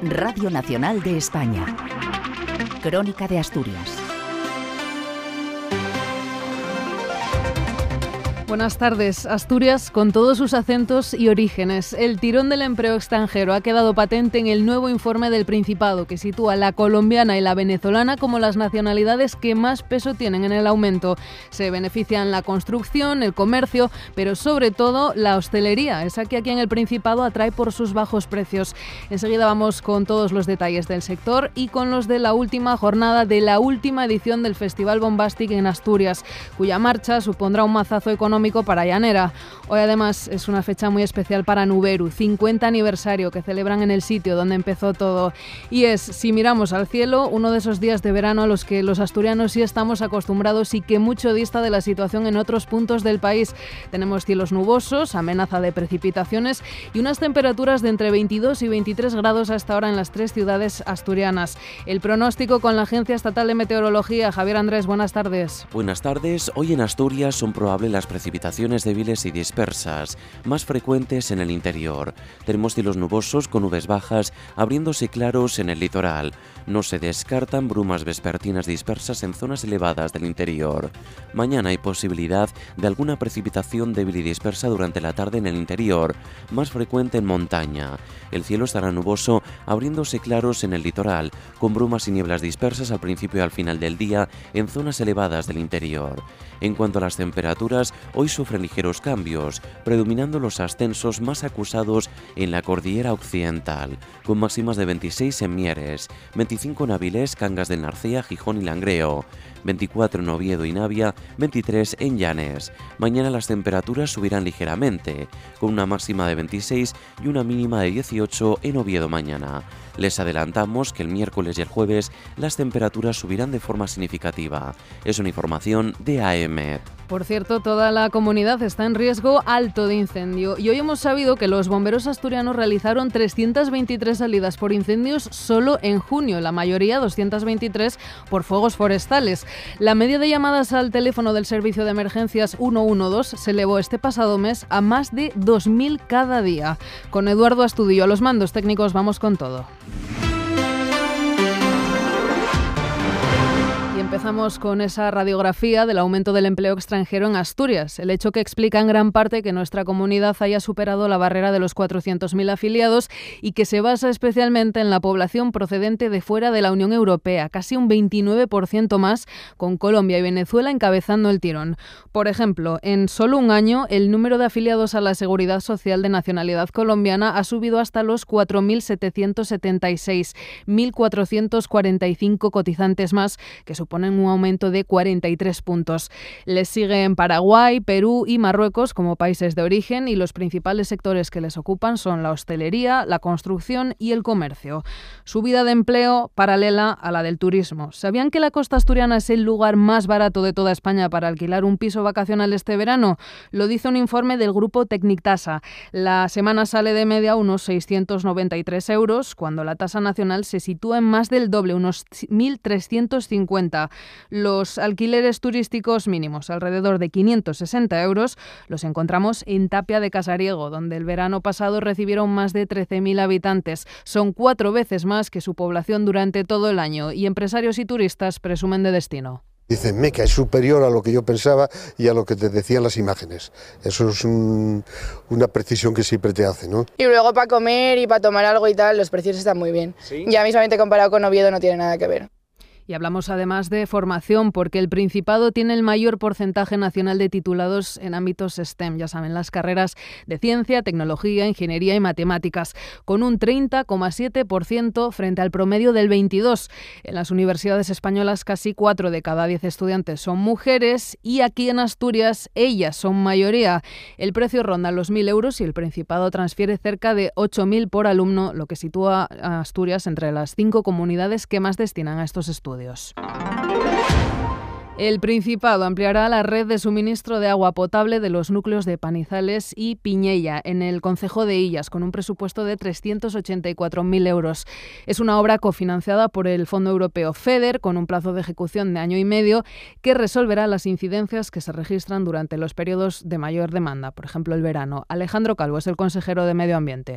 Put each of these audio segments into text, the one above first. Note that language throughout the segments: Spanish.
Radio Nacional de España. Crónica de Asturias. Buenas tardes. Asturias, con todos sus acentos y orígenes. El tirón del empleo extranjero ha quedado patente en el nuevo informe del Principado, que sitúa la colombiana y la venezolana como las nacionalidades que más peso tienen en el aumento. Se benefician la construcción, el comercio, pero sobre todo la hostelería, esa que aquí en el Principado atrae por sus bajos precios. Enseguida vamos con todos los detalles del sector y con los de la última jornada de la última edición del Festival Bombastic en Asturias, cuya marcha supondrá un mazazo económico para Llanera. Hoy además es una fecha muy especial para Nuberu, 50 aniversario que celebran en el sitio donde empezó todo. Y es, si miramos al cielo, uno de esos días de verano a los que los asturianos sí estamos acostumbrados y que mucho dista de la situación en otros puntos del país. Tenemos cielos nubosos, amenaza de precipitaciones y unas temperaturas de entre 22 y 23 grados a esta hora en las tres ciudades asturianas. El pronóstico con la Agencia Estatal de Meteorología. Javier Andrés, buenas tardes. Buenas tardes. Hoy en Asturias son probables las precipitaciones débiles y dispersas, más frecuentes en el interior. Tenemos cielos nubosos con nubes bajas, abriéndose claros en el litoral. No se descartan brumas vespertinas dispersas en zonas elevadas del interior. Mañana hay posibilidad de alguna precipitación débil y dispersa durante la tarde en el interior, más frecuente en montaña. El cielo estará nuboso, abriéndose claros en el litoral, con brumas y nieblas dispersas al principio y al final del día en zonas elevadas del interior. En cuanto a las temperaturas, hoy sufren ligeros cambios, predominando los ascensos más acusados en la cordillera occidental, con máximas de 26 en Mieres, 25 en Avilés, Cangas del Narcea, Gijón y Langreo, 24 en Oviedo y Navia, 23 en Llanes. Mañana las temperaturas subirán ligeramente, con una máxima de 26 y una mínima de 18 en Oviedo mañana. Les adelantamos que el miércoles y el jueves las temperaturas subirán de forma significativa. Es una información de AEMET. Por cierto, toda la comunidad está en riesgo alto de incendio y hoy hemos sabido que los bomberos asturianos realizaron 323 salidas por incendios solo en junio, la mayoría, 223, por fuegos forestales. La media de llamadas al teléfono del servicio de emergencias 112 se elevó este pasado mes a más de 2.000 cada día. Con Eduardo Astudillo a los mandos técnicos vamos con todo. Empezamos con esa radiografía del aumento del empleo extranjero en Asturias, el hecho que explica en gran parte que nuestra comunidad haya superado la barrera de los 400.000 afiliados y que se basa especialmente en la población procedente de fuera de la Unión Europea, casi un 29% más, con Colombia y Venezuela encabezando el tirón. Por ejemplo, en solo un año, el número de afiliados a la Seguridad Social de nacionalidad colombiana ha subido hasta los 4.776, 1.445 cotizantes más, que suponen un aumento de 43 puntos. Les siguen Paraguay, Perú y Marruecos como países de origen y los principales sectores que les ocupan son la hostelería, la construcción y el comercio. Subida de empleo paralela a la del turismo. ¿Sabían que la costa asturiana es el lugar más barato de toda España para alquilar un piso vacacional este verano? Lo dice un informe del grupo Tecnictasa. La semana sale de media unos 693 euros, cuando la tasa nacional se sitúa en más del doble, unos 1.350. Los alquileres turísticos mínimos, alrededor de 560 euros, los encontramos en Tapia de Casariego, donde el verano pasado recibieron más de 13.000 habitantes. Son 4 veces más que su población durante todo el año y empresarios y turistas presumen de destino. Dicen, Meca es superior a lo que yo pensaba y a lo que te decían las imágenes. Eso es una precisión que siempre te hace, ¿no? Y luego para comer y para tomar algo y tal, los precios están muy bien. ¿Sí? Ya mismamente comparado con Oviedo no tiene nada que ver. Y hablamos además de formación, porque el Principado tiene el mayor porcentaje nacional de titulados en ámbitos STEM, ya saben, las carreras de ciencia, tecnología, ingeniería y matemáticas, con un 30,7% frente al promedio del 22%. En las universidades españolas casi 4 de cada 10 estudiantes son mujeres y aquí en Asturias ellas son mayoría. El precio ronda los 1.000 euros y el Principado transfiere cerca de 8.000 por alumno, lo que sitúa a Asturias entre las 5 comunidades que más destinan a estos estudios. El Principado ampliará la red de suministro de agua potable de los núcleos de Panizales y Piñella en el concejo de Illas, con un presupuesto de 384.000 euros. Es una obra cofinanciada por el Fondo Europeo FEDER, con un plazo de ejecución de 1 año y medio, que resolverá las incidencias que se registran durante los periodos de mayor demanda, por ejemplo el verano. Alejandro Calvo es el consejero de Medio Ambiente.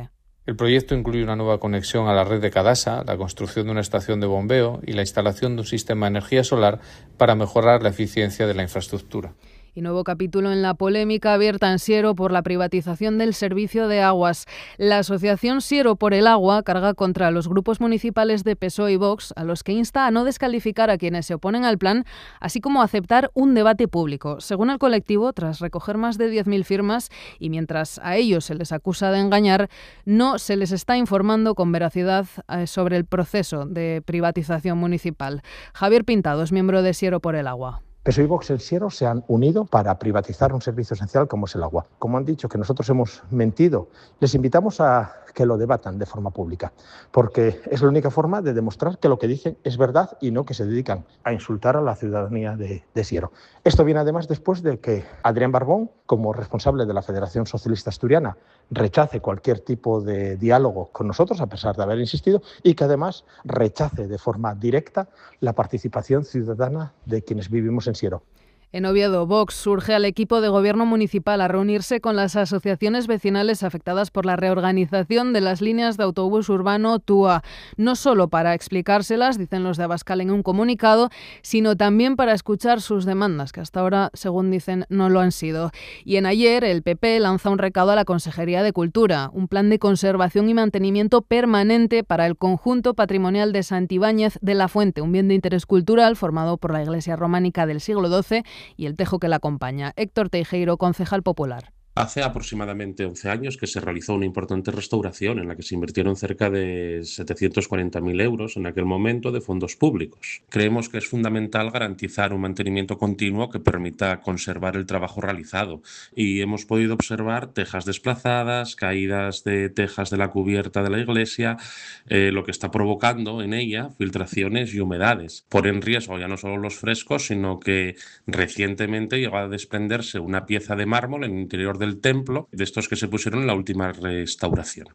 El proyecto incluye una nueva conexión a la red de Cadasa, la construcción de una estación de bombeo y la instalación de un sistema de energía solar para mejorar la eficiencia de la infraestructura. Y nuevo capítulo en la polémica abierta en Siero por la privatización del servicio de aguas. La asociación Siero por el Agua carga contra los grupos municipales de PSOE y Vox, a los que insta a no descalificar a quienes se oponen al plan, así como a aceptar un debate público. Según el colectivo, tras recoger más de 10.000 firmas y mientras a ellos se les acusa de engañar, no se les está informando con veracidad sobre el proceso de privatización municipal. Javier Pintado es miembro de Siero por el Agua. PSOE y Vox y el Siero se han unido para privatizar un servicio esencial como es el agua. Como han dicho que nosotros hemos mentido, les invitamos a que lo debatan de forma pública, porque es la única forma de demostrar que lo que dicen es verdad y no que se dedican a insultar a la ciudadanía de Siero. Esto viene además después de que Adrián Barbón, como responsable de la Federación Socialista Asturiana, rechace cualquier tipo de diálogo con nosotros, a pesar de haber insistido, y que además rechace de forma directa la participación ciudadana de quienes vivimos en Siero. En Oviedo, Vox urge al equipo de gobierno municipal a reunirse con las asociaciones vecinales afectadas por la reorganización de las líneas de autobús urbano TUA. No solo para explicárselas, dicen los de Abascal en un comunicado, sino también para escuchar sus demandas, que hasta ahora, según dicen, no lo han sido. Y en Ayer, el PP lanza un recado a la Consejería de Cultura, un plan de conservación y mantenimiento permanente para el conjunto patrimonial de Santibáñez de la Fuente, un bien de interés cultural formado por la iglesia románica del siglo XII y el tejo que la acompaña. Héctor Teijeiro, concejal popular. Hace aproximadamente 11 años que se realizó una importante restauración en la que se invirtieron cerca de 740.000 euros en aquel momento de fondos públicos. Creemos que es fundamental garantizar un mantenimiento continuo que permita conservar el trabajo realizado y hemos podido observar tejas desplazadas, caídas de tejas de la cubierta de la iglesia, lo que está provocando en ella filtraciones y humedades. Pone en riesgo ya no solo los frescos, sino que recientemente llegó a desprenderse una pieza de mármol en el interior del templo, de estos que se pusieron en la última restauración.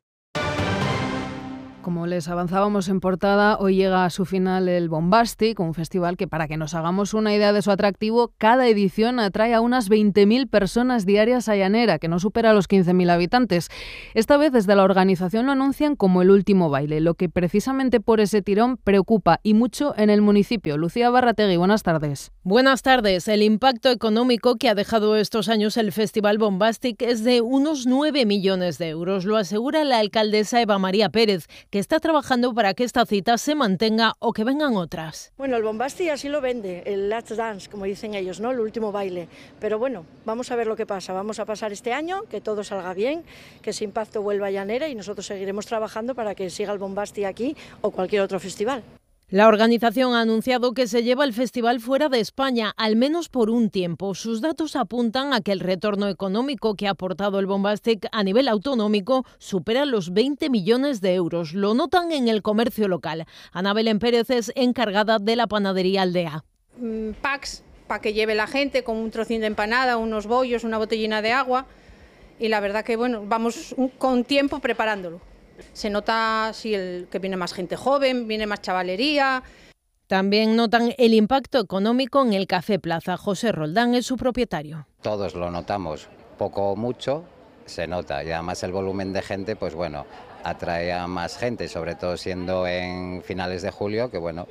Como les avanzábamos en portada, hoy llega a su final el Bombastic, un festival que, para que nos hagamos una idea de su atractivo, cada edición atrae a unas 20.000 personas diarias a Llanera, que no supera los 15.000 habitantes. Esta vez desde la organización lo anuncian como el último baile, lo que precisamente por ese tirón preocupa y mucho en el municipio. Lucía Barrategui, buenas tardes. Buenas tardes. El impacto económico que ha dejado estos años el Festival Bombastic es de unos 9 millones de euros, lo asegura la alcaldesa Eva María Pérez, que está trabajando para que esta cita se mantenga o que vengan otras. Bueno, el Bombastic así lo vende, el Last Dance, como dicen ellos, ¿no? El último baile. Pero bueno, vamos a ver lo que pasa. Vamos a pasar este año, que todo salga bien, que ese impacto vuelva a Llanera y nosotros seguiremos trabajando para que siga el Bombastic aquí o cualquier otro festival. La organización ha anunciado que se lleva el festival fuera de España, al menos por un tiempo. Sus datos apuntan a que el retorno económico que ha aportado el Bombastic a nivel autonómico supera los 20 millones de euros. Lo notan en el comercio local. Ana Belén Pérez es encargada de la panadería Aldea. Packs para que lleve la gente con un trocín de empanada, unos bollos, una botellina de agua. Y la verdad que bueno, vamos con tiempo preparándolo. Se nota que viene más gente joven, viene más chavalería. También notan el impacto económico en el Café Plaza. José Roldán es su propietario. Todos lo notamos, poco o mucho se nota y además el volumen de gente, pues bueno, atrae a más gente, sobre todo siendo en finales de julio, que bueno,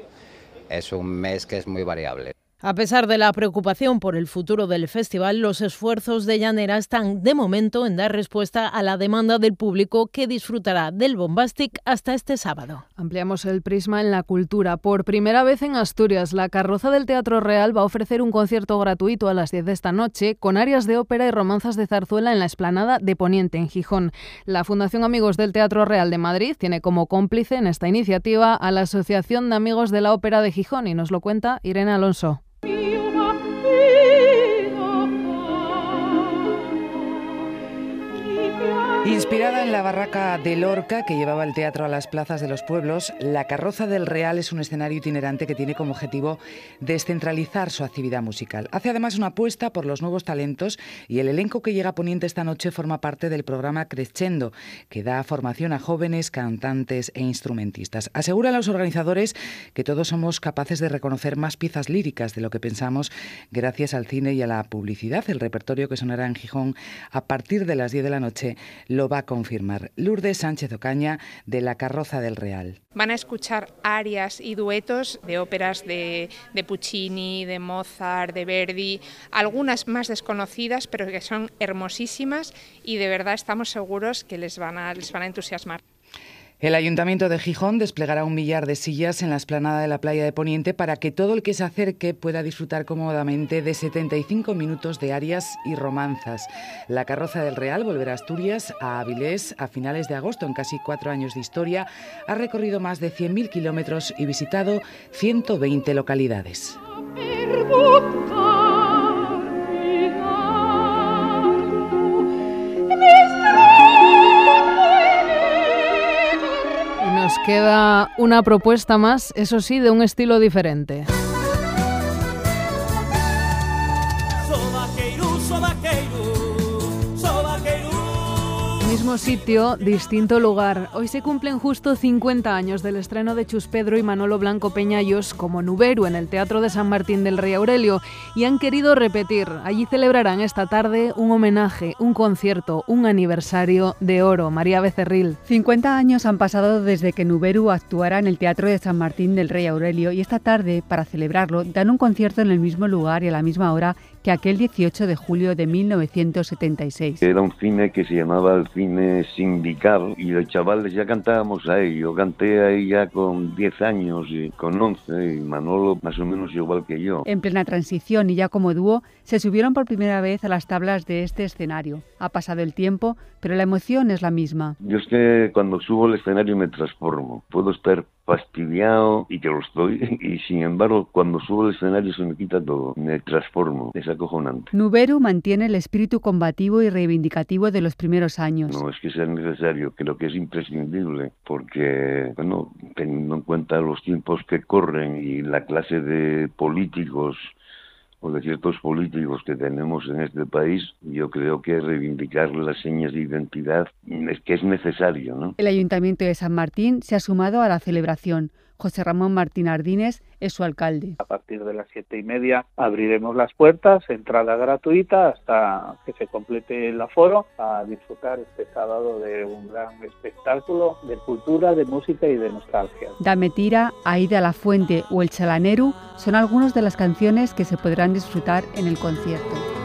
es un mes que es muy variable. A pesar de la preocupación por el futuro del festival, los esfuerzos de Llanera están de momento en dar respuesta a la demanda del público que disfrutará del Bombastic hasta este sábado. Ampliamos el prisma en la cultura. Por primera vez en Asturias, la Carroza del Teatro Real va a ofrecer un concierto gratuito a las 10 de esta noche con arias de ópera y romanzas de zarzuela en la explanada de Poniente, en Gijón. La Fundación Amigos del Teatro Real de Madrid tiene como cómplice en esta iniciativa a la Asociación de Amigos de la Ópera de Gijón y nos lo cuenta Irene Alonso. Inspirada en la barraca de Lorca, que llevaba el teatro a las plazas de los pueblos, la Carroza del Real es un escenario itinerante que tiene como objetivo descentralizar su actividad musical. Hace además una apuesta por los nuevos talentos y el elenco que llega a Poniente esta noche forma parte del programa Crescendo, que da formación a jóvenes cantantes e instrumentistas. Aseguran los organizadores que todos somos capaces de reconocer más piezas líricas de lo que pensamos gracias al cine y a la publicidad. El repertorio que sonará en Gijón a partir de las 10 de la noche lo va a confirmar. Lourdes Sánchez Ocaña, de La Carroza del Real. Van a escuchar arias y duetos de óperas de Puccini, de Mozart, de Verdi, algunas más desconocidas, pero que son hermosísimas y de verdad estamos seguros que les van a entusiasmar. El Ayuntamiento de Gijón desplegará 1 millar de sillas en la explanada de la playa de Poniente para que todo el que se acerque pueda disfrutar cómodamente de 75 minutos de arias y romanzas. La Carroza del Real volverá a Asturias, a Avilés, a finales de agosto. En casi 4 años de historia ha recorrido más de 100.000 kilómetros y visitado 120 localidades. Nos queda una propuesta más, eso sí, de un estilo diferente. Mismo sitio, distinto lugar. Hoy se cumplen justo 50 años del estreno de Chus Pedro y Manolo Blanco Peñallos como Nuberu en el Teatro de San Martín del Rey Aurelio y han querido repetir. Allí celebrarán esta tarde un homenaje, un concierto, un aniversario de oro. María Becerril. 50 años han pasado desde que Nuberu actuara en el Teatro de San Martín del Rey Aurelio y esta tarde, para celebrarlo, dan un concierto en el mismo lugar y a la misma hora que aquel 18 de julio de 1976. Era un cine que se llamaba el cine sindical y los chavales ya cantábamos ahí. Yo canté ahí ya con 10 años y con 11 y Manolo más o menos igual que yo. En plena transición y ya como dúo, se subieron por primera vez a las tablas de este escenario. Ha pasado el tiempo, pero la emoción es la misma. Yo es que cuando subo al escenario me transformo. Puedo estar fastidiado y que lo estoy y sin embargo cuando subo al escenario se me quita todo, me transformo, es acojonante. Nuberu mantiene el espíritu combativo y reivindicativo de los primeros años. No es que sea necesario, creo que es imprescindible porque, bueno, teniendo en cuenta los tiempos que corren y la clase de políticos o de ciertos políticos que tenemos en este país, yo creo que reivindicar las señas de identidad es que es necesario, ¿no? El Ayuntamiento de San Martín se ha sumado a la celebración. José Ramón Martín Ardines es su alcalde. A partir de las 7:30 abriremos las puertas, entrada gratuita hasta que se complete el aforo, a disfrutar este sábado de un gran espectáculo de cultura, de música y de nostalgia. Dame tira, Aida a la Fuente o El Chalaneru son algunas de las canciones que se podrán disfrutar en el concierto.